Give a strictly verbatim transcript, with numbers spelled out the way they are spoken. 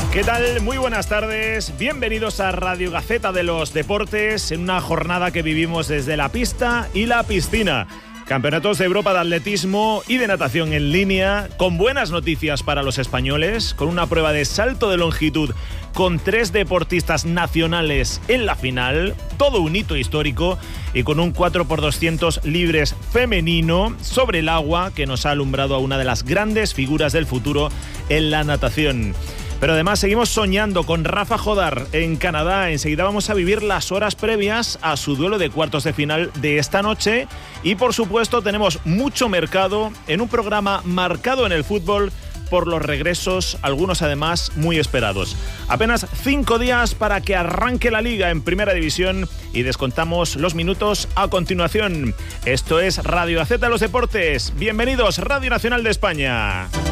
¿Qué tal? Muy buenas tardes. Bienvenidos a Radio Gaceta de los Deportes en una jornada que vivimos desde la pista y la piscina. Campeonatos de Europa de atletismo y de natación en línea, con buenas noticias para los españoles, con una prueba de salto de longitud con tres deportistas nacionales en la final, todo un hito histórico, y con un cuatro por doscientos libres femenino sobre el agua que nos ha alumbrado a una de las grandes figuras del futuro en la natación. Pero además seguimos soñando con Rafa Jodar en Canadá. Enseguida vamos a vivir las horas previas a su duelo de cuartos de final de esta noche. Y por supuesto tenemos mucho mercado en un programa marcado en el fútbol por los regresos, algunos además muy esperados. Apenas cinco días para que arranque la Liga en Primera División y descontamos los minutos a continuación. Esto es Radio Gaceta de los Deportes. Bienvenidos, Radio Nacional de España.